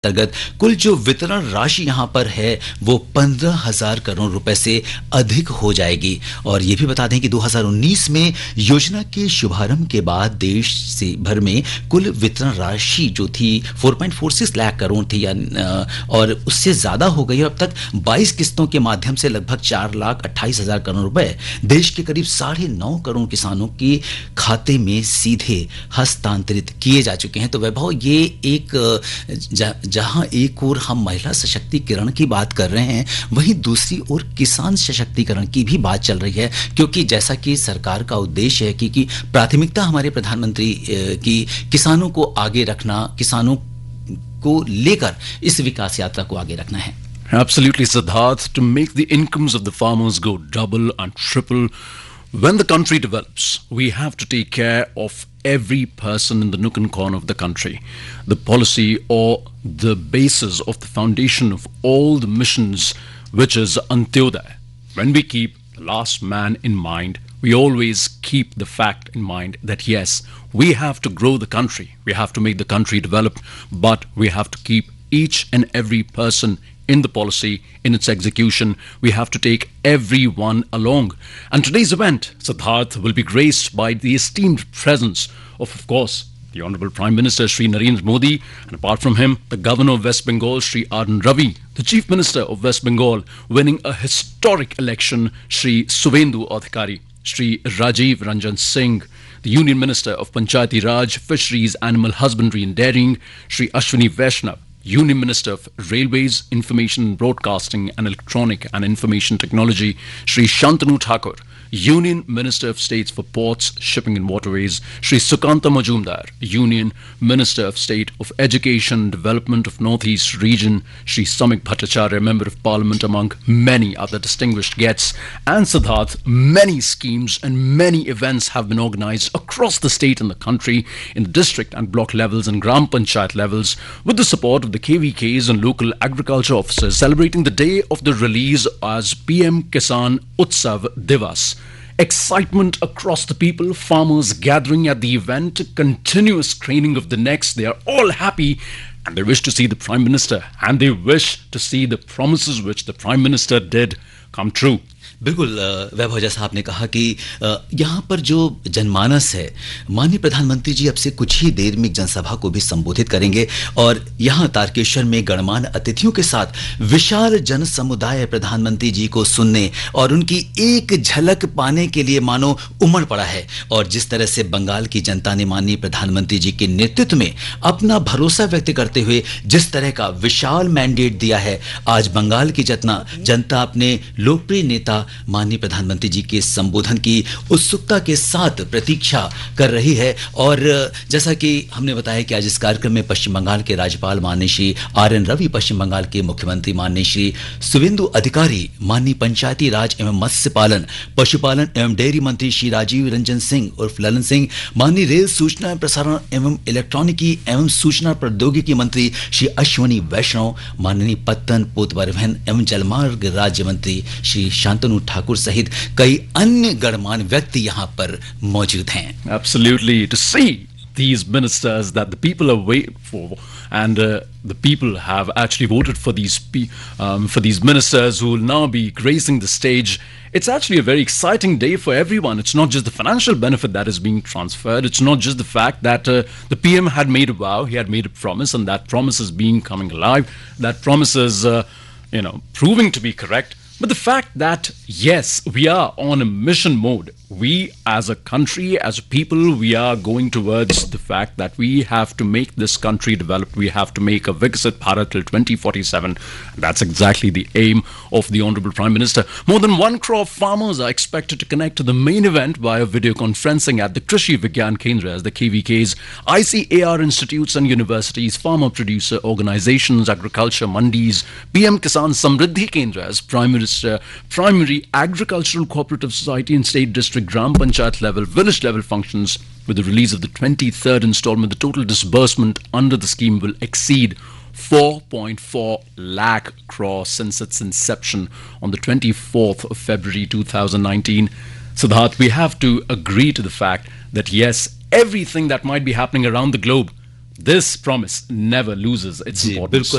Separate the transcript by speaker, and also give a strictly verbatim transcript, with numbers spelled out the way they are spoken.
Speaker 1: अंतर्गत कुल जो वितरण राशि यहां पर है वो पंद्रह हजार करोड़ रुपए से अधिक हो जाएगी। और ये भी बता दें कि दो हज़ार उन्नीस में योजना के शुभारंभ के बाद देश से भर में कुल वितरण राशि जो थी चार पॉइंट चार छह लाख करोड़ थी या और उससे ज्यादा हो गई। अब तक बाईस किस्तों के माध्यम से लगभग चार लाख अट्ठाईस हजार करोड़ रुपए देश के करीब साढ़े नौ करोड़ किसानों के खाते में सीधे हस्तांतरित किए जा चुके हैं। तो वैभव, ये एक जहां एक ओर हम महिला सशक्तिकरण की बात कर रहे हैं, वहीं दूसरी ओर किसान सशक्तिकरण की भी बात चल रही है, क्योंकि जैसा कि सरकार का उद्देश्य है कि, कि प्राथमिकता हमारे प्रधानमंत्री की किसानों को आगे रखना, किसानों को लेकर इस विकास यात्रा को आगे रखना है।
Speaker 2: Absolutely, Siddharth. To make the incomes of the farmers go double and triple, when the country develops, we have to take care of every person in the nook and corner of the country. The policy or the basis of the foundation of all the missions, which is Antyodaya. When we keep the last man in mind, we always keep the fact in mind that yes, we have to grow the country, we have to make the country develop, but we have to keep each and every person in the policy, in its execution. We have to take everyone along. And today's event, Siddharth, will be graced by the esteemed presence of, of course, the Honorable Prime Minister Shri Narendra Modi, and apart from him, the Governor of West Bengal, Shri R N Ravi, the Chief Minister of West Bengal, winning a historic election, Shri Suvendu Adhikari, Shri Rajiv Ranjan Singh, the Union Minister of Panchayati Raj, Fisheries, Animal Husbandry and Dairying, Shri Ashwini Vaishnav, Union Minister of Railways, Information Broadcasting and Electronic and Information Technology, Shri Shantanu Thakur, Union Minister of States for Ports, Shipping and Waterways, Shri Sukanta Majumdar, Union Minister of State of Education and Development of Northeast Region, Shri Samik Bhattacharya, Member of Parliament, among many other distinguished guests. And Siddharth, many schemes and many events have been organized across the state and the country in the district and block levels and Gram Panchayat levels with the support of the K V Ks and local agriculture officers, celebrating the day of the release as P M Kisan Utsav Divas. Excitement across the people, farmers gathering at the event, continuous training of the necks. They are all happy and they wish to see the Prime Minister and they wish to see the promises which the Prime Minister did come true.
Speaker 1: बिल्कुल वैभव, जैसा आपने कहा कि यहाँ पर जो जनमानस है, माननीय प्रधानमंत्री जी अब से कुछ ही देर में एक जनसभा को भी संबोधित करेंगे और यहाँ तारकेश्वर में गणमान्य अतिथियों के साथ विशाल जन समुदाय प्रधानमंत्री जी को सुनने और उनकी एक झलक पाने के लिए मानो उमड़ पड़ा है। और जिस तरह से बंगाल की जनता ने माननीय प्रधानमंत्री जी के नेतृत्व में अपना भरोसा व्यक्त करते हुए जिस तरह का विशाल मैंडेट दिया है, आज बंगाल की जनता जनता अपने लोकप्रिय नेता माननीय प्रधानमंत्री जी के संबोधन की उत्सुकता के साथ प्रतीक्षा कर रही है। और जैसा कि हमने बताया कि आज इस कार्यक्रम में पश्चिम बंगाल के राज्यपाल माननीय श्री आर एन रवि, पश्चिम बंगाल के मुख्यमंत्री माननीय श्री सुवेंदु अधिकारी, माननीय पंचायती राज एवं मत्स्य पालन, पशुपालन एवं डेयरी मंत्री श्री राजीव रंजन सिंह उर्फ ललन सिंह, माननीय रेल सूचना प्रसारण एवं इलेक्ट्रॉनिकी एवं सूचना प्रौद्योगिकी मंत्री श्री अश्वनी वैष्णव, माननीय पत्तन पोत परिवहन एवं जलमार्ग राज्य मंत्री श्री शांतनु ठाकुर सहित कई अन्य गणमान्य व्यक्ति यहां पर मौजूद हैं।
Speaker 2: Absolutely, to see these ministers that the people are waiting for, and uh, the people have actually voted for these um, for these ministers who will now be gracing the stage. It's actually a very exciting day for everyone. It's not just the financial benefit that is being transferred. It's not just the fact that uh, the P M had made a vow, he had made a promise, and that promise is being coming alive. That promise is, uh, you know, proving to be correct. But the fact that, yes, we are on a mission mode. We as a country, as a people, we are going towards the fact that we have to make this country develop. We have to make a Viksit Bharat till twenty forty-seven. That's exactly the aim of the Honorable Prime Minister. More than one crore farmers are expected to connect to the main event via video conferencing at the Krishi Vigyan Kendra, as the K V Ks, I C A R institutes and universities, farmer producer organizations, agriculture mandis, P M Kisan Samriddhi Kendras, Prime Minister, primary agricultural cooperative society and state district Gram Panchayat level, village level functions. With the release of the twenty-third installment, the total disbursement under the scheme will exceed four point four lakh crore since its inception on the twenty-fourth of February two thousand nineteen. Siddharth, we have to agree to the fact that yes, everything that might be happening around the globe, this promise never loses its importance.